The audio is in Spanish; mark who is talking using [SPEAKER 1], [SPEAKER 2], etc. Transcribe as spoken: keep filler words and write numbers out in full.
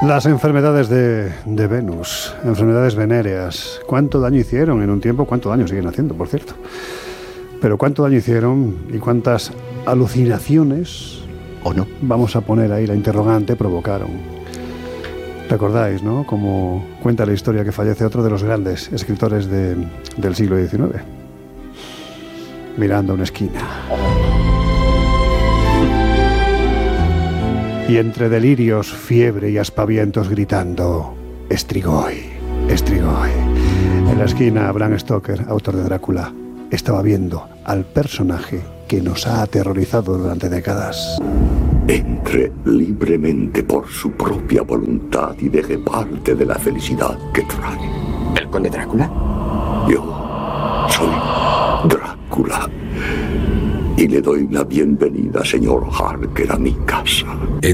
[SPEAKER 1] Las enfermedades de, de Venus, enfermedades venéreas, ¿cuánto daño hicieron en un tiempo? ¿Cuánto daño siguen haciendo, por cierto? Pero ¿cuánto daño hicieron y cuántas alucinaciones,
[SPEAKER 2] o no,
[SPEAKER 1] vamos a poner ahí la interrogante, provocaron? Recordáis, ¿no?, como cuenta la historia que fallece otro de los grandes escritores de, del siglo diecinueve, mirando a una esquina. Y entre delirios, fiebre y aspavientos gritando: Strigoi, Strigoi. En la esquina, Bram Stoker, autor de Drácula, estaba viendo al personaje que nos ha aterrorizado durante décadas.
[SPEAKER 3] Entre libremente por su propia voluntad y deje parte de la felicidad que trae.
[SPEAKER 2] ¿El conde Drácula?
[SPEAKER 3] Yo soy Drácula. Y le doy la bienvenida, señor Harker, a mi casa.